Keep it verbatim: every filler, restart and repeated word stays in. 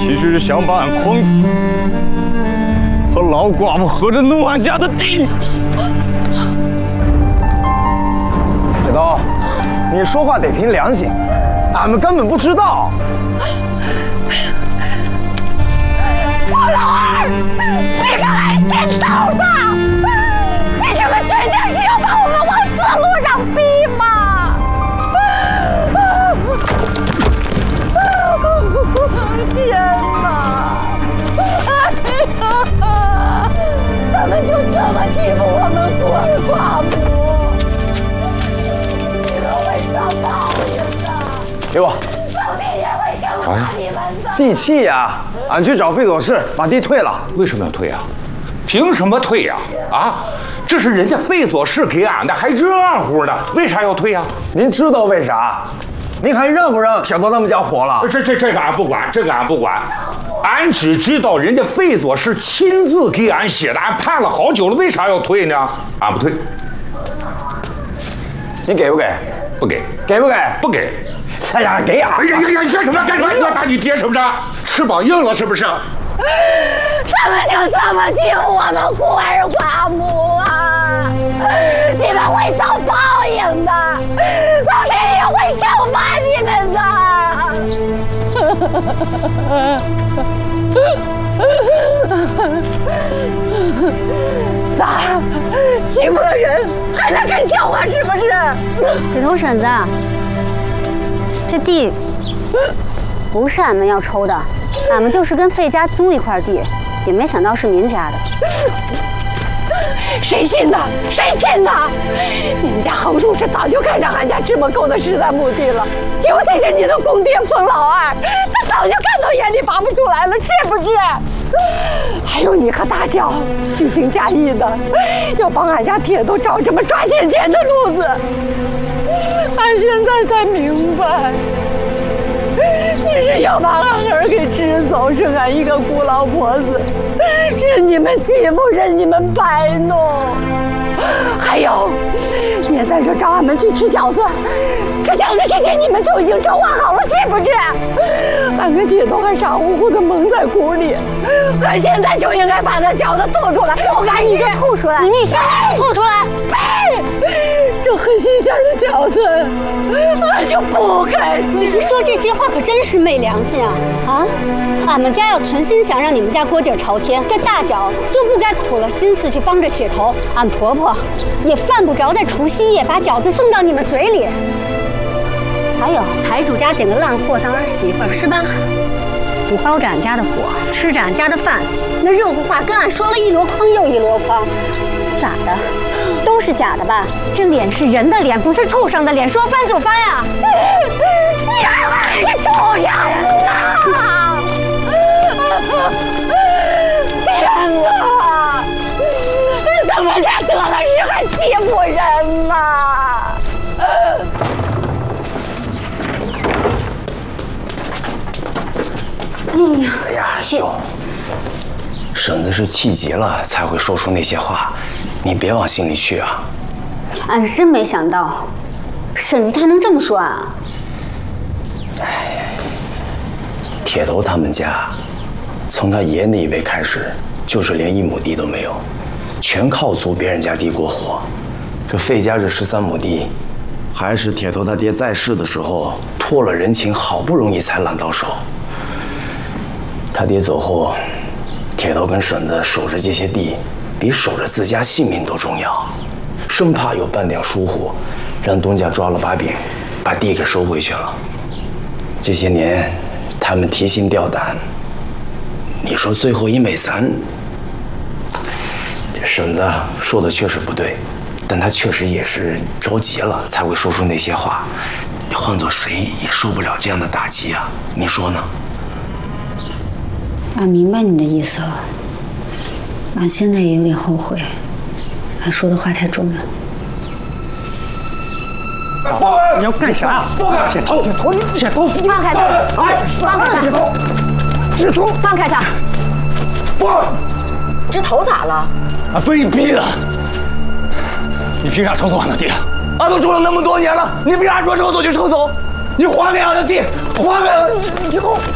其实是想把俺匡子和老寡妇合着弄俺家的地。 铁刀，你说话得凭良心，俺们根本不知道。 冯老二，你个爱捡刀的！你这么倔强是要把我们往死路上逼吗？天哪！他们就这么欺负我们孤儿寡母，你们会遭报应的。 给我。 老天爷会惩罚你们的。 地契呀，俺去找费佐士把地退了。 为什么要退啊？凭什么退呀？啊，这是人家费佐士给俺的，还热乎呢，为啥要退呀？ 您知道为啥？您还认不认铁头他们家活了？ 这这这个俺不管，这个俺不管，俺只知道人家费佐士亲自给俺写的，俺盼了好久了，为啥要退呢？俺不退。 你给不给？ 不给。 给不给？ 不给。 哎呀，给啊！ 哎呀呀呀！你干什么？干什么？你要打你爹是不是？翅膀硬了是不是？ 他们就这么欺负我们孤儿寡母啊！你们会遭报应的，老天爷会惩罚你们的。咋？欺负了人还来看笑话是不是？ 铁头婶子，这地不是俺们要抽的，俺们就是跟费家租一块地，也没想到是您家的。 谁信呢？谁信呢？你们家横竖是早就看上俺家芝麻沟的十三亩地了，尤其是你的公爹冯老二，他早就看到眼里拔不出来了，是不是？还有你和大脚虚情假意的，要帮俺家铁头找什么抓现钱的路子。俺现在才明白，你是要把俺儿给支走，剩俺一个孤老婆子，任你们欺负，任你们摆弄。还有，年三十找俺们去吃饺子，吃饺子之前你们就已经筹划好了，是不是？俺跟铁头还傻乎乎的蒙在鼓里，俺现在就应该把那饺子吐出来，我赶紧吐出来！你现在吐出来！ 呸！这很新鲜的饺子，俺就不该吃。 你说这些话可真是昧良心啊！啊，俺们家要存心想让你们家锅底朝天，这大脚就不该苦了心思去帮着铁头，俺婆婆也犯不着在除夕夜把饺子送到你们嘴里。还有财主家捡个烂货当儿媳妇儿是吧？你包着俺家的火，吃着俺家的饭，那热乎话跟俺说了一箩筐又一箩筐，咋的？都是假的吧？这脸是人的脸，不是畜生的脸，说翻就翻啊！ 你还问是畜生呢？天哪！怎么家得了势还欺负人呢？ 哎呀， 哎呀，兄，婶子是气急了才会说出那些话，你别往心里去啊。 俺是真没想到，婶子她能这么说啊！ 哎，铁头他们家，从他爷那一辈开始，就是连一亩地都没有，全靠租别人家地过活。这费家这十三亩地，还是铁头他爹在世的时候托了人情，好不容易才揽到手。他爹走后，铁头跟婶子守着这些地，比守着自家性命都重要，生怕有半点疏忽，让东家抓了把柄，把地给收回去了。这些年，他们提心吊胆。你说最后一美三，这婶子说的确实不对，但她确实也是着急了，才会说出那些话。换做谁也受不了这样的打击啊！你说呢？ 俺明白你的意思了，俺现在也有点后悔，俺说的话太重了。 不，你要干啥？不干！铁头，铁头，你铁头， 放开他！ 哎， 放开他！ 铁头，铁头， 放开他！ 不， 这头咋了？ 俺被你逼的。你凭啥抽走俺的地？俺都住了那么多年了，你凭啥说抽走就抽走？你还给俺的地，还给俺！铁头。